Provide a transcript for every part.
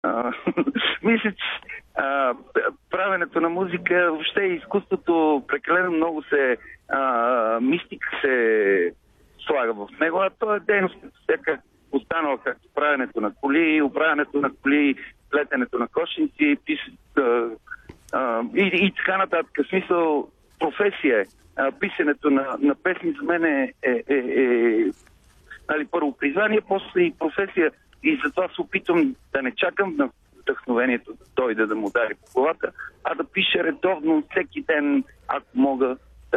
А, мисля, че правенето на музика, въобще изкуството прекалено много мистика се слага в него, а то е дейност като всяка останала, както правенето на коли, управянето на коли, плетенето на кошници, и така нататък. В смисъл, професия е. Писането на песни за мен нали, първо призвание, после и професия. И затова се опитвам да не чакам на вдъхновението да дойде да му удари по главата, а да пиша редовно всеки ден, ако мога,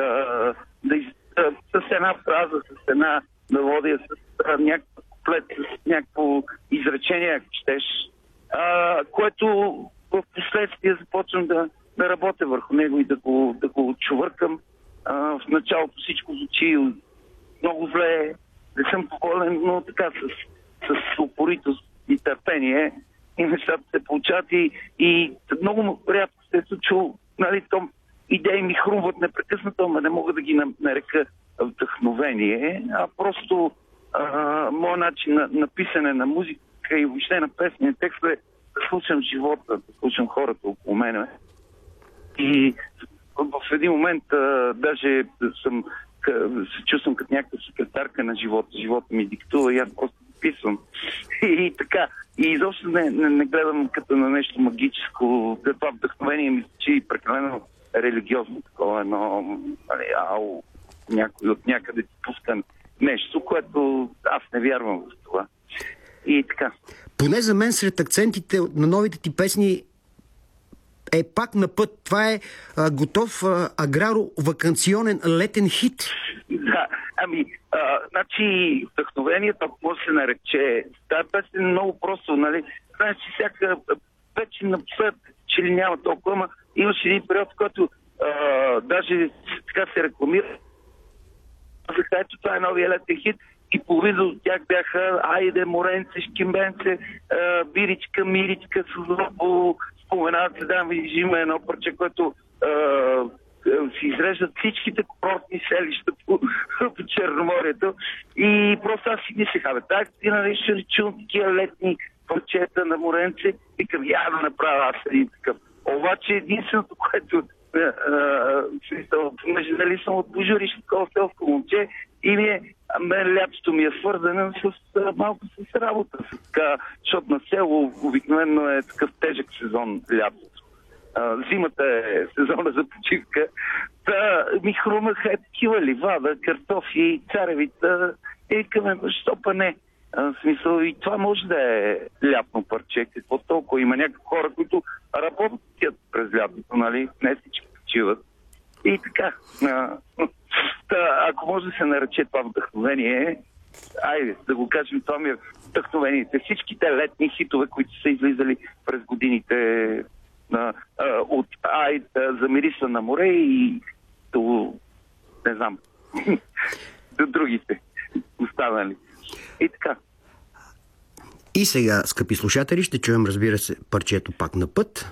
с една фраза, с една мелодия, с някакъв куплет, с някакво изречение, ако щеш, което в последствие започвам да работя върху него и да го чувъркам. В началото всичко звучи много зле, не съм доволен, но така с упоритост и търпение и нещата се получават и много рядко се е случило, нали, идеи ми хрумват непрекъснато, но не мога да ги нарека вдъхновение, а просто моят начин на писане на музика и въобще на песни, текстове е да слушам живота, да слушам хората около мене. И в един момент даже се чувствам като някаква секретарка на живота. Живота ми диктува и аз просто писвам. И така. И изобщо не гледам като на нещо магическо. Това вдъхновение ми звучи прекалено религиозно такова, но някой от някъде ти пуска нещо, което аз не вярвам в това. И така. Поне за мен сред акцентите на новите ти песни е пак на път. Това е готов аграро-ваканционен летен хит. Да, значи вдъхновението, ако може да се нарече, тази песен е много просто, нали? Знаеш, че всяка вече напоследък, че ли няма толкова, ама имаш един период, в който даже така се рекламира. Ето, това е новия летен хит и половина от тях бяха айде, моренце, шкимбенце, биричка, миричка, сузлобо, споменават се, да, има едно парче, което си изреждат всичките курортни селища по Черноморието. И просто аз си мислех, тази година ще чувам такива летни парчета на моренце и към я да направя аз един такъв. Обаче единственото, което нали съм от Божурище, такова селско момче и лятото ми е свързано малко с работа. Защото на село обикновено е такъв тежък сезон лятото. Зимата е сезона за почивка. Ми хрумаха такива ливада, картофи, царевица. И към защо па не? В смисъл, и това може да е лятно парче. Какво толкова? Има някакви хора, които работят през лятото, нали? Не всички почиват. И така. Ако може да се нарече това вдъхновение, айде да го кажем, това ми е вдъхновението. Всичките летни хитове, които са излизали през годините от замириса на море и до, не знам, до другите останали. И така. И сега, скъпи слушатели, ще чуем, разбира се, парчето пак на път.